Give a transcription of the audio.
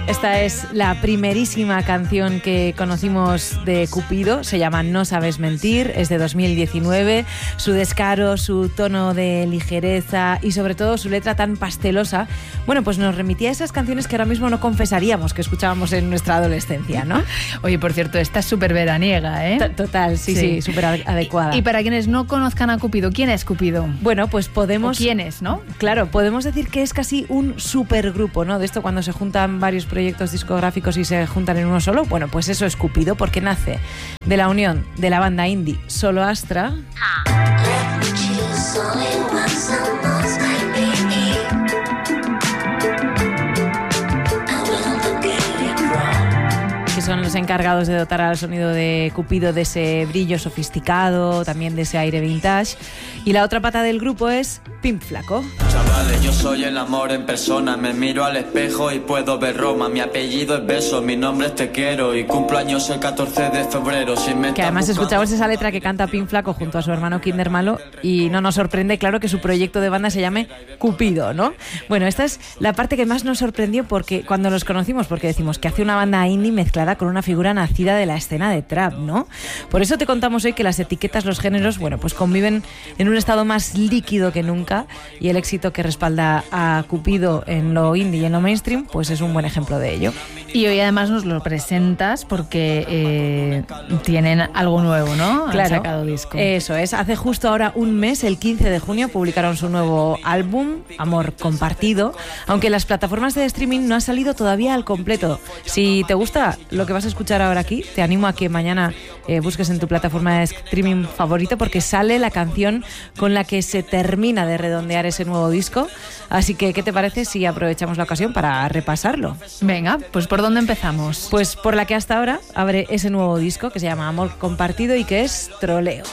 Esta es la primerísima canción que conocimos de Cupido, se llama No sabes mentir, es de 2019. Su descaro, su tono de ligereza y sobre todo su letra tan pastelosa, bueno, pues nos remitía a esas canciones que ahora mismo no confesaríamos que escuchábamos en nuestra adolescencia, ¿no? Oye, por cierto, esta es súper veraniega, ¿eh? Total, sí, súper adecuada. Y para quienes no conozcan a Cupido, ¿quién es Cupido? Bueno, pues podemos... ¿O quién es, no? Claro, podemos decir que es casi un supergrupo, ¿no? De esto cuando se juntan varios proyectos discográficos y se juntan en uno solo, bueno, pues eso es Cupido, porque nace de la unión de la banda indie Solo Astra que son los encargados de dotar al sonido de Cupido de ese brillo sofisticado, también de ese aire vintage. Y la otra pata del grupo es Pimp Flaco. Chavales, yo soy el amor en persona. Me miro al espejo y puedo ver Roma. Mi apellido es Beso, mi nombre es Te Quiero y cumplo años el 14 de febrero. Que además escuchamos esa letra que canta Pimp Flaco junto a su hermano Kinder Malo y no nos sorprende, claro, que su proyecto de banda se llame Cupido, ¿no? Bueno, esta es la parte que más nos sorprendió porque cuando los conocimos, porque decimos que hace una banda indie mezclada con una figura nacida de la escena de trap, ¿no? Por eso te contamos hoy que las etiquetas, los géneros, bueno, pues conviven en un estado más líquido que nunca y el éxito que respalda a Cupido en lo indie y en lo mainstream, pues es un buen ejemplo de ello. Y hoy además nos lo presentas porque tienen algo nuevo, ¿no? Claro, han sacado disco. Eso es. Hace justo ahora un mes, el 15 de junio, publicaron su nuevo álbum, Amor Compartido, aunque en las plataformas de streaming no ha salido todavía al completo. Si te gusta lo que vas a escuchar ahora aquí, te animo a que mañana busques en tu plataforma de streaming favorito porque sale la canción con la que se termina de redondear ese nuevo disco. Así que, ¿qué te parece si aprovechamos la ocasión para repasarlo? Venga, pues ¿por dónde empezamos? Pues por la que hasta ahora abre ese nuevo disco que se llama Amor Compartido y que es Troleo.